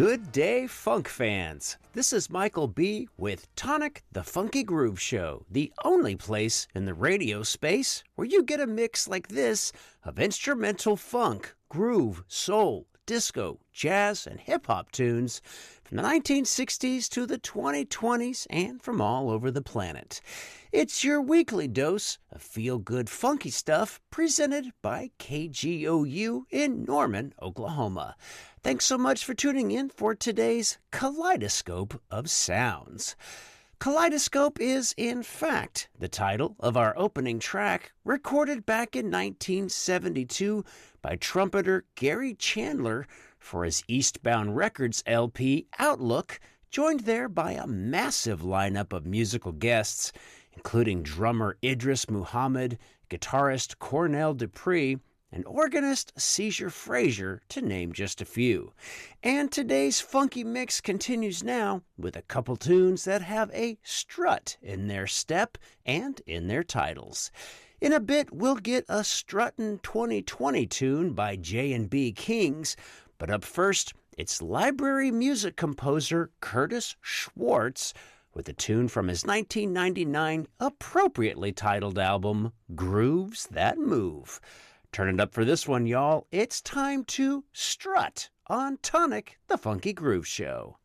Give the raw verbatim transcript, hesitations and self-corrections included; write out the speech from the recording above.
Good day, funk fans. This is Michael B. with Tonic the Funky Groove Show, the only place in the radio space where you get a mix like this of instrumental funk, groove, soul, disco, jazz, and hip-hop tunes from the nineteen sixties to the twenty twenties and from all over the planet. It's your weekly dose of feel-good funky stuff presented by K G O U in Norman, Oklahoma. Thanks so much for tuning in for today's Kaleidoscope of Sounds. Kaleidoscope is, in fact, the title of our opening track, recorded back in nineteen seventy-two by trumpeter Gary Chandler for his Eastbound Records L P Outlook, joined there by a massive lineup of musical guests, including drummer Idris Muhammad, guitarist Cornell Dupree, and organist Seizure Frazier, to name just a few. And today's funky mix continues now with a couple tunes that have a strut in their step and in their titles. In a bit, we'll get a struttin' twenty twenty tune by J and B Kings, but up first, it's library music composer Curtis Schwartz with a tune from his nineteen ninety-nine appropriately titled album, Grooves That Move. Turn it up for this one, y'all. It's time to strut on Tonic the Funky Groove Show.